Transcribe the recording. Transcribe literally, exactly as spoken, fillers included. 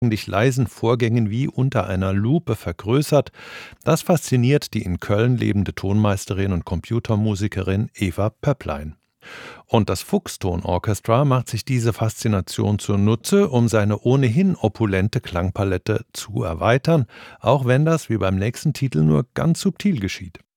eigentlich leisen Vorgängen wie unter einer Lupe vergrößert. Das fasziniert die in Köln lebende Tonmeisterin und Computermusikerin Eva Pöpplein. Und das Fuchston Orchestra macht sich diese Faszination zunutze, um seine ohnehin opulente Klangpalette zu erweitern, auch wenn das wie beim nächsten Titel nur ganz subtil geschieht.